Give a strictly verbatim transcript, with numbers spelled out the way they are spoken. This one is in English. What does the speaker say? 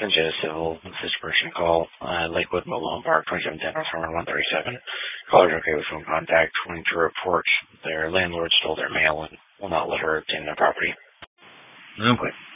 Jetta Civil, this is person call, uh, Lakewood Mobile Home Park, twenty-seven ten North Summer one thirty-seven. Caller's okay with phone contact, wanting to report their landlord stole their mail and will not let her obtain their property. Okay.